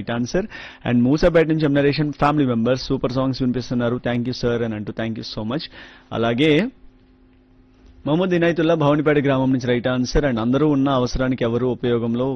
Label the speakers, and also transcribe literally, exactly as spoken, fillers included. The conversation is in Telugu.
Speaker 1: Right answer. అండ్ మూసాపేట నుంచి narration family members super songs వినిపిస్తున్నారు, థ్యాంక్ యూ సార్ అని అంటూ థ్యాంక్ యూ సో మచ్. అలాగే మహమ్మద్ ఇనాయతుల్లా భవనిపేట గ్రామం నుంచి రైట్ ఆన్సర్. అండ్ అందరూ ఉన్న అవసరానికి ఎవరు ఉపయోగంలో